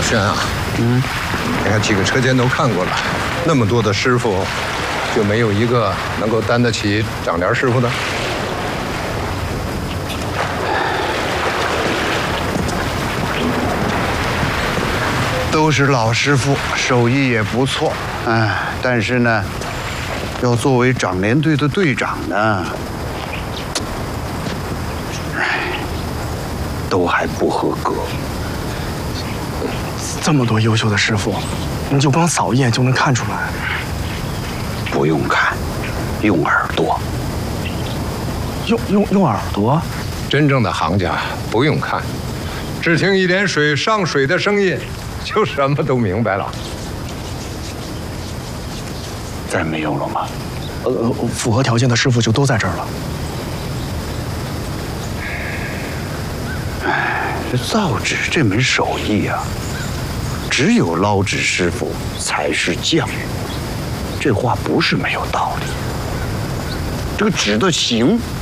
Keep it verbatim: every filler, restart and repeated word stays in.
轩啊，嗯，你看几个车间都看过了，那么多的师傅，就没有一个能够担得起长帘师傅的。 都是老师傅，手艺也不错，哎，但是呢，要作为长连队的队长呢，哎，都还不合格。 这么多优秀的师傅，你就光扫一眼就能看出来？ 不用看，用耳朵。 用用用耳朵？ 真正的行家不用看，只听一点水上水的声音，就什么都明白了。 再没有了吗？ 呃，符合条件的师傅就都在这儿了。 哎，这造纸这门手艺啊，只有捞纸师傅才是匠。这话不是没有道理。这个纸的形